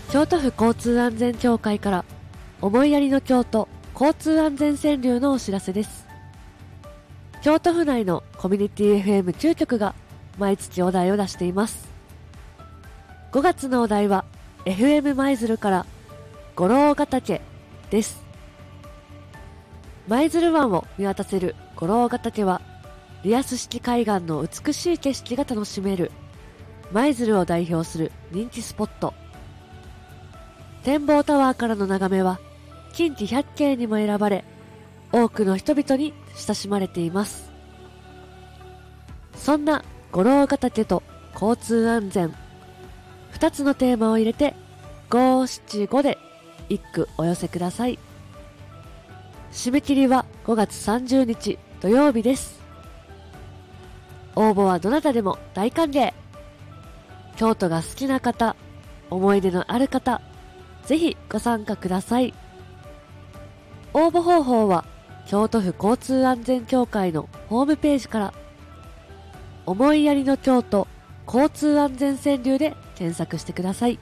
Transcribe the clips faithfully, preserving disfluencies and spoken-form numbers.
京都府交通安全協会から思いやりの京都交通安全川柳のお知らせです。京都府内のコミュニティ エフエムきゅう 局が毎月お題を出しています。ごがつのお題は エフエム 舞鶴から五郎ヶ岳です。舞鶴湾を見渡せる五郎ヶ岳はリアス式海岸の美しい景色が楽しめる舞鶴を代表する人気スポット。展望タワーからの眺めは近畿百景にも選ばれ、多くの人々に親しまれています。そんな五郎ヶ岳と交通安全、二つのテーマを入れて五七五で一句お寄せください。締め切りはごがつさんじゅうにち土曜日です。応募はどなたでも大歓迎。京都が好きな方、思い出のある方、ぜひご参加ください。応募方法は京都府交通安全協会のホームページから思いやりの京都交通安全川柳で検索してください。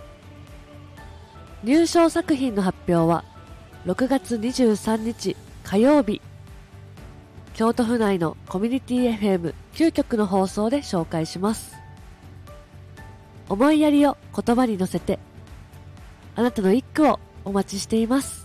入賞作品の発表はろくがつにじゅうさんにち火曜日、京都府内のコミュニティ エフエムきゅう 局の放送で紹介します。思いやりを言葉に乗せて、あなたの一句をお待ちしています。